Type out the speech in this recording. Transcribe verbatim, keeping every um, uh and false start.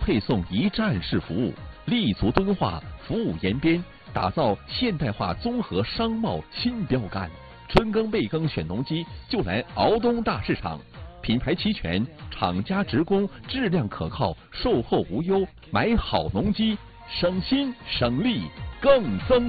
配送一站式服务，立足敦化，服务延边，打造现代化综合商贸新标杆。春耕备耕选农机，就来敖东大市场。品牌齐全，厂家直供，质量可靠，售后无忧。买好农机，省心省力更增